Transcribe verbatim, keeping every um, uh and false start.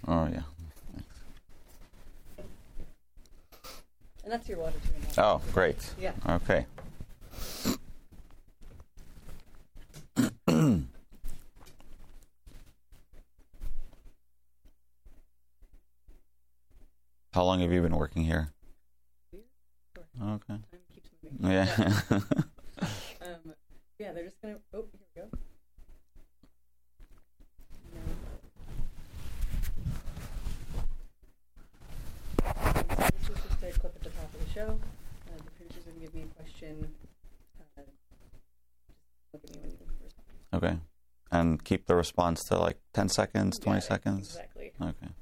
Oh, yeah. And that's your water too. Oh, great. Yeah. Okay. How long have you been working here? Sure. Okay. Time keeps moving. Yeah. um, yeah, they're just gonna. Oh, here we go. No. So this is just a clip at the top of the show. Uh, the producer's gonna give me a question. Uh, just look at me when you respond. Okay. And keep the response to like ten seconds, twenty Yeah, seconds? Exactly. Okay.